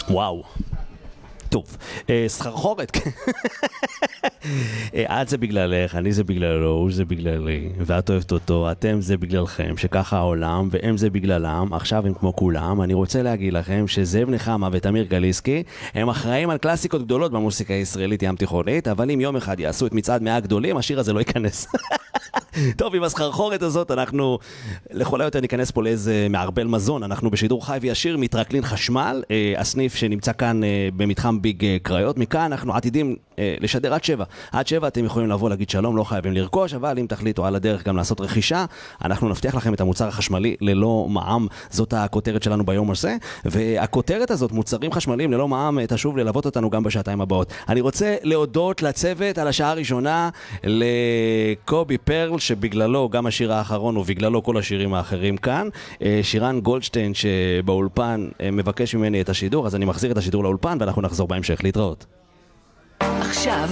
וואו. טוב, סחרחורת. את זה בגללך, אני זה בגללו, הוא זה בגללי, ואת אוהבת אותו, אתם זה בגללכם, שככה העולם, והם זה בגללם, עכשיו הם כמו כולם. אני רוצה להגיד לכם שזאב נחמה ותמיר גליסקי, הם אחראים על קלאסיקות גדולות במוסיקה הישראלית ים תיכונית, אבל אם יום אחד יעשו את מצעד 100 הגדולים, השיר הזה לא ייכנס. טוב, עם הסחרחורת הזאת אנחנו לכל היותר ניכנס פה לאיזה מערבל מזון. אנחנו בשידור חי וישיר מטרקלין חשמל, הסניף שנמצא כאן במתחם ביג קריות. מכאן אנחנו עתידים לשדר עד 7. עד 7 אתם יכולים לבוא להגיד שלום, לא חייבים לרכוש, אבל אם תחליטו על הדרך גם לעשות רכישה, אנחנו נבטיח לכם את המוצר החשמלי ללא מע"מ. זאת הכותרת שלנו ביום הזה, והכותרת הזאת, מוצרים חשמליים ללא מע"מ, תשוב ללוות אותנו גם בשעתיים הבאות. אני רוצה להודות לצוות על השעה הראשונה, לקובי פרל, שבגללו גם השיר האחרון ובגללו כל השירים האחרים כאן, שירן גולדשטיין שבאולפן מבקש ממני את השידור, אז אני מחזיר את השידור לאולפן ואנחנו נחזור בהמשך. להתראות. עכשיו